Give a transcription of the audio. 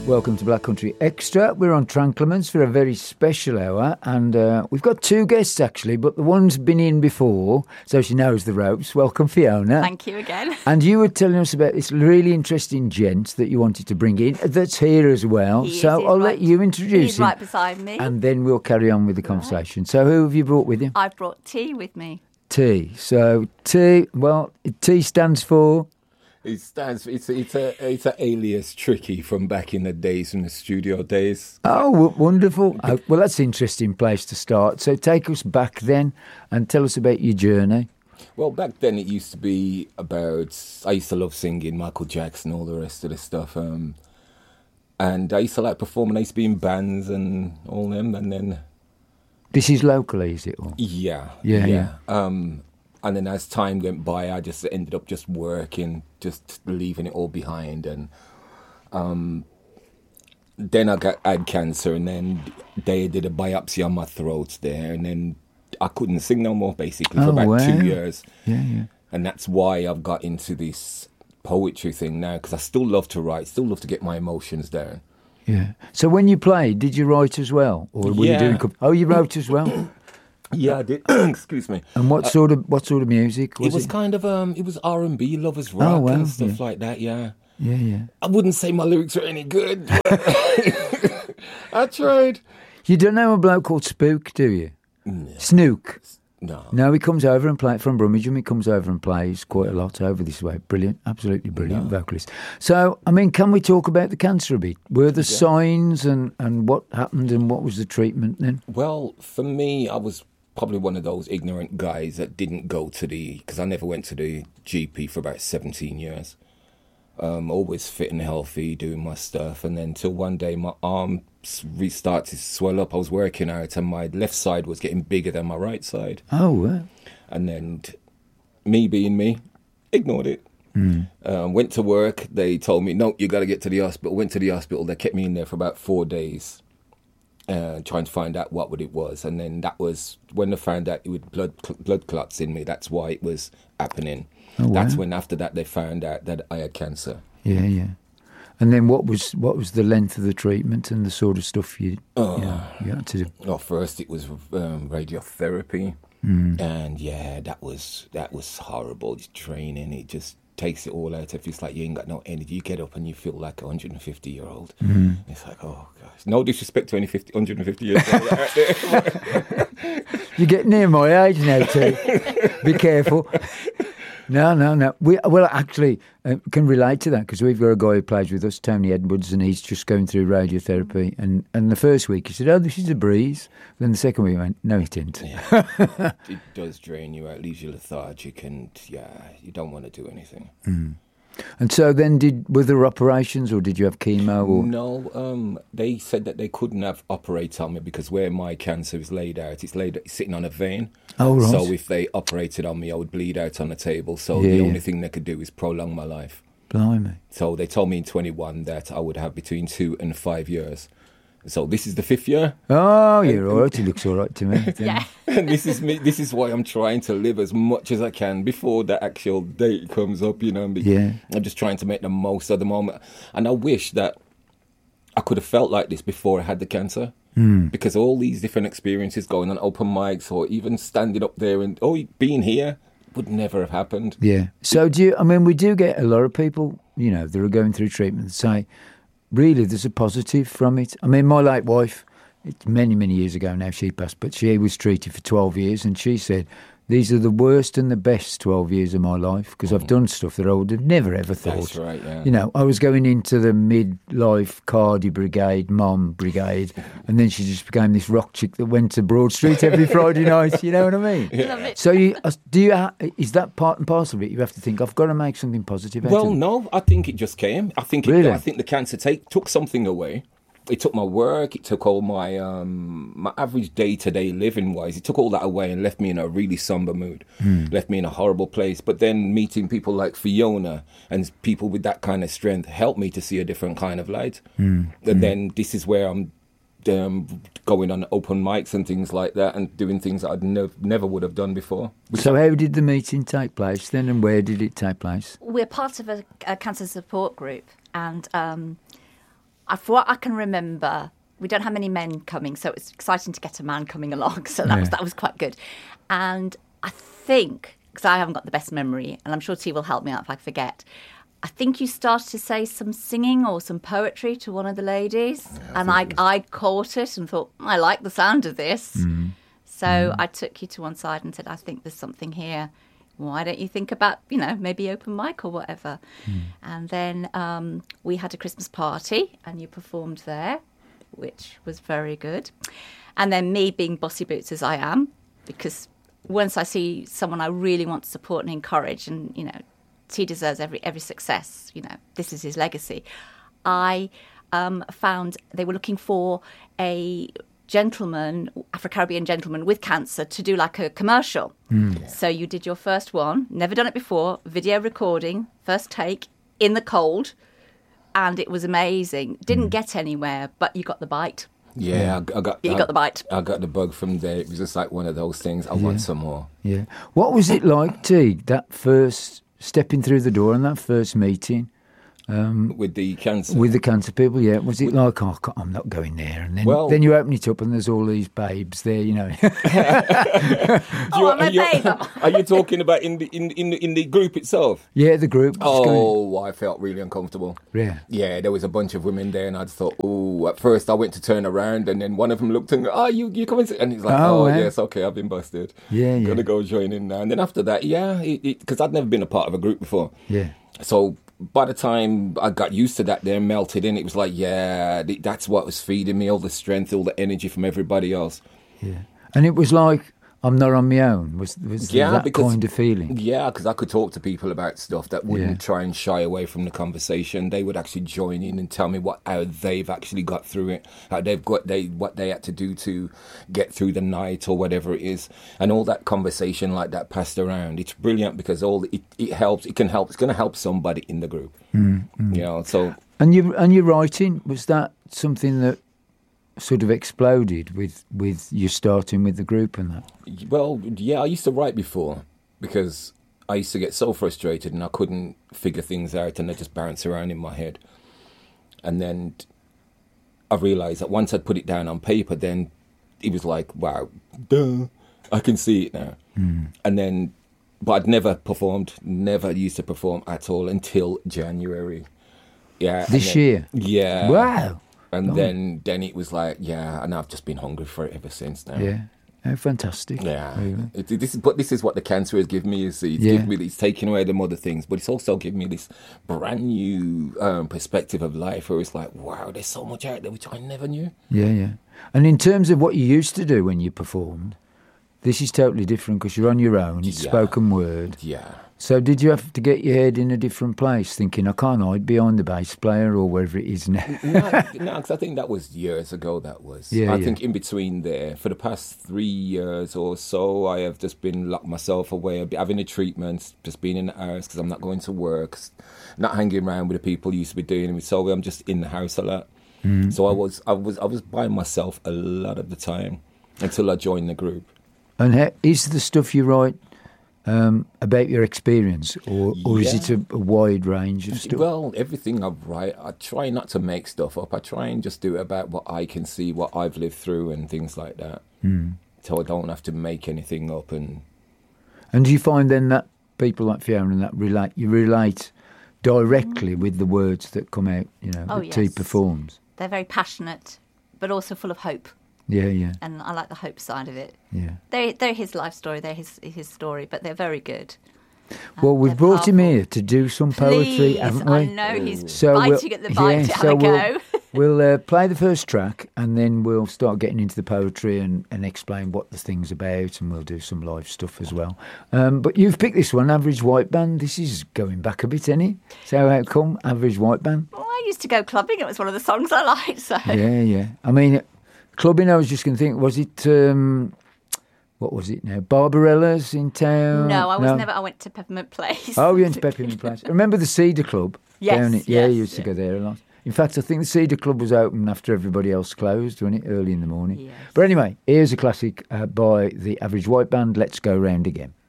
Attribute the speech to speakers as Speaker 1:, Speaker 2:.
Speaker 1: Welcome to Black Country Extra. We're on Tranclements for a very special hour, and we've got two guests actually, but the one's been in before, so she knows the ropes. Welcome, Fiona.
Speaker 2: Thank you again.
Speaker 1: And you were telling us about this really interesting gent that you wanted to bring in, that's here as well.
Speaker 2: He's
Speaker 1: I'll let you introduce
Speaker 2: He's
Speaker 1: him.
Speaker 2: right beside me.
Speaker 1: And then we'll carry on with the conversation. Right. So who have you brought with you?
Speaker 2: I've brought T with me.
Speaker 1: T. So T, well, T stands for...
Speaker 3: It's a alias Tricky from back in the days, in the studio days.
Speaker 1: Oh, wonderful. Well, that's an interesting place to start. So take us back then and tell us about your journey.
Speaker 3: Well, back then it used to be about, I used to love singing, Michael Jackson, all the rest of the stuff. And I used to like performing, I used to be in bands and all them, and then...
Speaker 1: This is locally, is it? Or?
Speaker 3: Yeah. And then as time went by, I just ended up just working, just leaving it all behind. And then I had cancer, and then they did a biopsy on my throat there, and then I couldn't sing no more, basically, for about 2 years.
Speaker 1: Yeah.
Speaker 3: And that's why I've got into this poetry thing now, because I still love to write, still love to get my emotions down.
Speaker 1: Yeah. So when you played, did you write as well? Or were you doing... Oh, you wrote as well?
Speaker 3: Yeah, I did. Excuse me.
Speaker 1: And what sort of music was it?
Speaker 3: It was kind of it was R&B, lovers rock and stuff like that. Yeah. I wouldn't say my lyrics are any good, but I tried.
Speaker 1: You don't know a bloke called Spook, do you?
Speaker 3: No.
Speaker 1: Snook.
Speaker 3: No,
Speaker 1: he comes over and plays from Brummagem. He comes over and plays quite a lot over this way. Brilliant, absolutely brilliant vocalist. So, I mean, can we talk about the cancer a bit? Were the signs and what happened and what was the treatment then?
Speaker 3: Well, for me, I was probably one of those ignorant guys that didn't go to because I never went to the GP for about 17 years. Always fit and healthy, doing my stuff, and then till one day my arm restarted to swell up. I was working out and my left side was getting bigger than my right side.
Speaker 1: Oh, wow.
Speaker 3: And then me being me, ignored it. Went to work, they told me, no, you got to get to the hospital. Went to the hospital, they kept me in there for about 4 days. Trying to find out what it was, and then that was when they found out it was blood clots in me. That's why it was happening.
Speaker 1: Oh, wow.
Speaker 3: That's when after that they found out that I had cancer.
Speaker 1: Yeah. And then what was the length of the treatment and the sort of stuff you had to do?
Speaker 3: Well, first it was radiotherapy, and that was horrible. Just training, it just takes it all out. It feels like you ain't got no energy. You get up and you feel like a 150-year-old. It's like, oh gosh, no disrespect to any 150 years old out there.
Speaker 1: You get near my age now too. Be careful. No. We actually can relate to that because we've got a guy who plays with us, Tony Edwards, and he's just going through radiotherapy. And the first week he said, "Oh, this is a breeze." Then the second week he went, "No, it isn't."
Speaker 3: Yeah. It does drain you out, leaves you lethargic, and you don't want to do anything.
Speaker 1: And so then, were there operations or did you have chemo? Or?
Speaker 3: No, they said that they couldn't have operate on me because where my cancer is laid out, it's sitting on a vein.
Speaker 1: Oh, right.
Speaker 3: So if they operated on me, I would bleed out on the table. So the only thing they could do is prolong my life.
Speaker 1: Blimey.
Speaker 3: So they told me in 21 that I would have between 2 and 5 years. So this is the 5th year.
Speaker 1: Oh, you're all right. It looks all right to me.
Speaker 2: Yeah.
Speaker 3: And this is me. This is why I'm trying to live as much as I can before the actual date comes up,
Speaker 1: Yeah.
Speaker 3: I'm just trying to make the most of the moment. And I wish that I could have felt like this before I had the cancer. Because all these different experiences going on open mics or even standing up there and being here would never have happened.
Speaker 1: Yeah. So we do get a lot of people, that are going through treatment that say, really, there's a positive from it. I mean, my late wife, it's many, many years ago now, she passed, but she was treated for 12 years, and she said, these are the worst and the best 12 years of my life, because I've done stuff that I would have never, ever thought.
Speaker 3: That's right, yeah.
Speaker 1: I was going into the midlife Cardi Brigade, Mom Brigade, and then she just became this rock chick that went to Broad Street every Friday night, you know what I mean?
Speaker 2: Yeah.
Speaker 1: So is that part and parcel of it? You have to think, I've got to make something positive out of it.
Speaker 3: Well, no, I think it just came. I think the cancer took something away. It took my work, it took all my my average day-to-day living-wise. It took all that away and left me in a really somber mood, left me in a horrible place. But then meeting people like Fiona and people with that kind of strength helped me to see a different kind of light. And then this is where I'm going on open mics and things like that and doing things that I'd never would have done before.
Speaker 1: So how did the meeting take place then, and where did it take place?
Speaker 2: We're part of a cancer support group, and For what I can remember, we don't have many men coming, so it's exciting to get a man coming along. So that was quite good. And I think, because I haven't got the best memory, and I'm sure T will help me out if I forget, I think you started to say some singing or some poetry to one of the ladies, and I caught it and thought, I like the sound of this. So I took you to one side and said, I think there's something here. Why don't you think about, maybe open mic or whatever? And then we had a Christmas party and you performed there, which was very good. And then me being bossy boots as I am, because once I see someone I really want to support and encourage, and, T deserves every success, this is his legacy. I found they were looking for a gentleman, Afro-Caribbean gentleman with cancer, to do like a commercial. So you did your first one, never done it before, video recording, first take, in the cold, and it was amazing. Didn't get anywhere, but you got the bite.
Speaker 3: Yeah, I got
Speaker 2: the bite.
Speaker 3: I got the bug from there. It was just like one of those things. I want some more. Yeah.
Speaker 1: What was it like, T, that first stepping through the door and that first meeting?
Speaker 3: With the cancer?
Speaker 1: With the cancer people, yeah. Was it like, I'm not going there? And then you open it up and there's all these babes there,
Speaker 2: I'm a babe.
Speaker 3: Are you talking about in the group itself?
Speaker 1: Yeah, the group.
Speaker 3: I felt really uncomfortable.
Speaker 1: Yeah.
Speaker 3: Yeah, there was a bunch of women there and I thought, at first I went to turn around and then one of them looked and you coming to... And he's like, yes, okay, I've been busted.
Speaker 1: Yeah.
Speaker 3: Gonna go join in now. And then after that, because I'd never been a part of a group before.
Speaker 1: Yeah.
Speaker 3: So by the time I got used to that, then melted in, it was like, that's what was feeding me, all the strength, all the energy from everybody else.
Speaker 1: Yeah. And it was like, I'm not on my own, was that kind of feeling?
Speaker 3: Yeah, because I could talk to people about stuff that wouldn't try and shy away from the conversation. They would actually join in and tell me how they've actually got through it, how what they had to do to get through the night or whatever it is. And all that conversation like that passed around. It's brilliant because it helps. It can help. It's going to help somebody in the group. So.
Speaker 1: And your writing, was that something that sort of exploded with you starting with the group and that?
Speaker 3: Well, yeah, I used to write before because I used to get so frustrated and I couldn't figure things out and they just bounce around in my head. And then I realised that once I'd put it down on paper, then it was like, wow, duh, I can see it now. And then, but I'd never used to perform at all until January. Yeah.
Speaker 1: This year?
Speaker 3: Yeah.
Speaker 1: Wow.
Speaker 3: And then it was like, and I've just been hungry for it ever since now.
Speaker 1: Yeah. Oh, fantastic.
Speaker 3: Yeah. Really. This is what the cancer has given me. It's taking away the other things, but it's also given me this brand new perspective of life where it's like, wow, there's so much out there which I never knew.
Speaker 1: Yeah. And in terms of what you used to do when you performed, this is totally different because you're on your own. It's spoken word.
Speaker 3: Yeah.
Speaker 1: So did you have to get your head in a different place, thinking, I can't hide behind the bass player or wherever it is now?
Speaker 3: No, because I think that was years ago, that was. I think in between there, for the past 3 years or so, I have just been locked myself away, having a treatment, just being in the house because I'm not going to work, not hanging around with the people I used to be doing with. So I'm just in the house a lot. So I was by myself a lot of the time until I joined the group.
Speaker 1: And is the stuff you write about your experience, or is it a wide range of stuff?
Speaker 3: Well, everything I write, I try not to make stuff up. I try and just do it about what I can see, what I've lived through and things like that. So I don't have to make anything up. And
Speaker 1: do you find then that people like Fiona and that relate directly with the words that come out, that T performs?
Speaker 2: They're very passionate, but also full of hope.
Speaker 1: Yeah.
Speaker 2: And I like the hope side of it.
Speaker 1: Yeah.
Speaker 2: They're his life story, they're his story, but they're very good.
Speaker 1: Well, we've brought him here to do some poetry, haven't we?
Speaker 2: I know, he's biting at the bite to have a go.
Speaker 1: We'll play the first track and then we'll start getting into the poetry and explain what the thing's about, and we'll do some live stuff as well. But you've picked this one, Average White Band. This is going back a bit, isn't it? So how come, Average White Band?
Speaker 2: Well, I used to go clubbing. It was one of the songs I liked. So.
Speaker 1: Yeah. I mean, clubbing, I was just going to think, was it... what was it now? Barbarella's in town?
Speaker 2: No, I was never. I went to Peppermint Place.
Speaker 1: Oh, you went to Peppermint Place. Remember the Cedar Club?
Speaker 2: Yes.
Speaker 1: You used to go there a lot. In fact, I think the Cedar Club was open after everybody else closed, wasn't it? Early in the morning.
Speaker 2: Yes.
Speaker 1: But anyway, here's a classic by the Average White Band. Let's go round again.